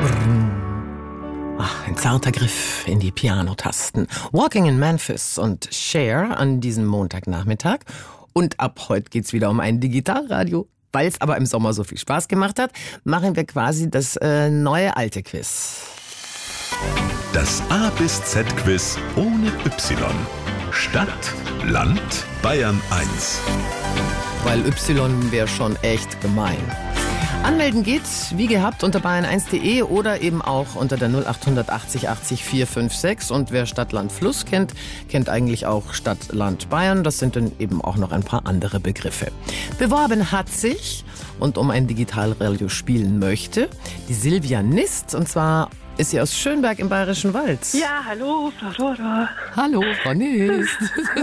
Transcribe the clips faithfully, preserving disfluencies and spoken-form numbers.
Ach, ein zarter Griff in die Pianotasten. Walking in Memphis und Cher an diesem Montagnachmittag. Und ab heute geht's wieder um ein Digitalradio. Weil es aber im Sommer so viel Spaß gemacht hat, machen wir quasi das äh, neue alte Quiz. Das A bis Z-Quiz ohne Y. Stadt, Land, Bayern eins. Weil Y wäre schon echt gemein. Anmelden geht's, wie gehabt, unter bayern eins punkt de oder eben auch unter der null acht achtzig achtzig vier fünf sechs. Und wer Stadt, Land, Fluss kennt, kennt eigentlich auch Stadt, Land, Bayern. Das sind dann eben auch noch ein paar andere Begriffe. Beworben hat sich und um ein Digitalradio spielen möchte die Silvia Nist, und zwar ist sie aus Schönberg im Bayerischen Wald. Ja, hallo, Frau Rohrer. Hallo, Frau Nist.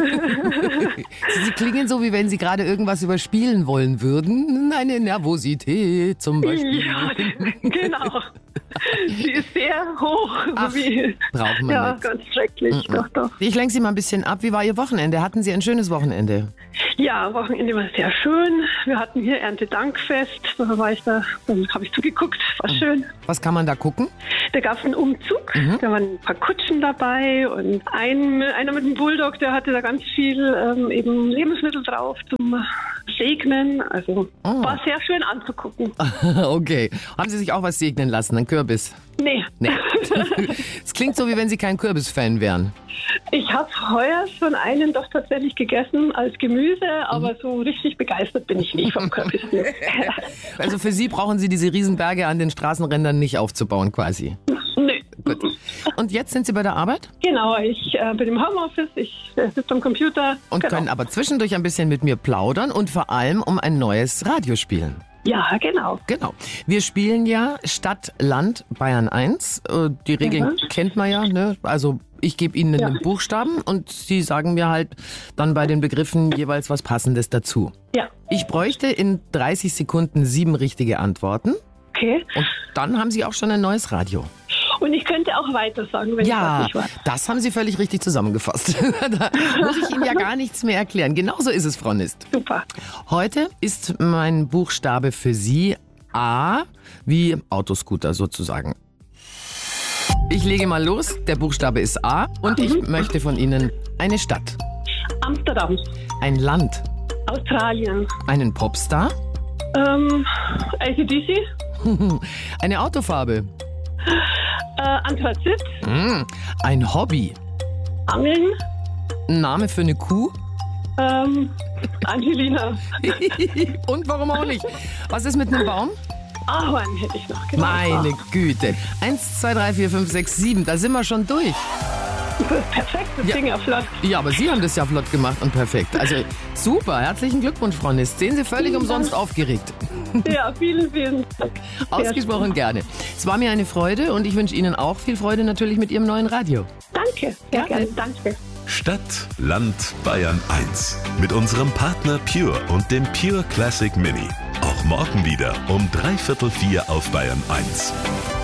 Sie klingen so, wie wenn Sie gerade irgendwas überspielen wollen würden. Eine Nervosität zum Beispiel. Ja, genau. Sie ist sehr hoch. Ach, so wie, brauchen wir ja, nicht. ganz schrecklich. Mm-mm. Doch, doch. Ich lenke Sie mal ein bisschen ab. Wie war Ihr Wochenende? Hatten Sie ein schönes Wochenende? Ja, Wochenende war sehr schön. Wir hatten hier Erntedankfest. Da war ich da, dann habe ich zugeguckt. War schön. Was kann man da gucken? Da gab es einen Umzug. Mhm. Da waren ein paar Kutschen dabei und ein, einer mit dem Bulldog, der hatte da ganz viel ähm, eben Lebensmittel drauf zum Segnen. Also Oh. war sehr schön anzugucken. Okay. Haben Sie sich auch was segnen lassen? Ein Kürbis? Nee. Nee. Es klingt so, wie wenn Sie kein Kürbis-Fan wären. Ich habe heuer schon einen doch tatsächlich gegessen als Gemüse, aber so richtig begeistert bin ich nicht vom Kürbis. Also für Sie brauchen Sie diese Riesenberge an den Straßenrändern nicht aufzubauen quasi. Nö. Gut. Und jetzt sind Sie bei der Arbeit? Genau, ich äh, bin im Homeoffice, ich äh, sitze am Computer. Und genau. können aber zwischendurch ein bisschen mit mir plaudern und vor allem um ein neues Radio spielen. Ja, genau. Genau. Wir spielen ja Stadt, Land, Bayern eins. Äh, Die Regeln Mhm. kennt man ja, ne? Also ich gebe Ihnen Ja. einen Buchstaben und Sie sagen mir halt dann bei den Begriffen jeweils was Passendes dazu. Ja, Ich bräuchte in dreißig Sekunden sieben richtige Antworten okay. und dann haben Sie auch schon ein neues Radio. Und ich könnte auch weiter sagen, wenn Ja, ich was nicht weiß. das haben Sie völlig richtig zusammengefasst. Da muss ich Ihnen ja gar nichts mehr erklären. Genauso ist es, Frau Nist. Super. Heute ist mein Buchstabe für Sie A, wie Autoscooter sozusagen. Ich lege mal los. Der Buchstabe ist A und ich möchte von Ihnen eine Stadt, Amsterdam, ein Land, Australien, einen Popstar, ähm, A C D C, eine Autofarbe, äh, Anthrazit, mm, ein Hobby, Angeln, ein Name für eine Kuh ähm, Angelina, und warum auch nicht? Was ist mit einem Baum? Ahorn hätte ich noch. Genau. Meine Güte. Eins, zwei, drei, vier, fünf, sechs, sieben. Da sind wir schon durch. Perfekt, das Ja. ging ja flott. Ja, aber Sie haben das ja flott gemacht und perfekt. Also super. Herzlichen Glückwunsch, Frau Nist. Sehen Sie völlig umsonst aufgeregt. Ja, vielen, vielen Dank. Sehr Ausgesprochen schön. gerne. Es war mir eine Freude und ich wünsche Ihnen auch viel Freude natürlich mit Ihrem neuen Radio. Danke, sehr Gerne. gerne, danke. Stadt, Land, Bayern eins. Mit unserem Partner Pure und dem Pure Classic Mini. Auch morgen wieder um dreiviertel vier auf Bayern eins.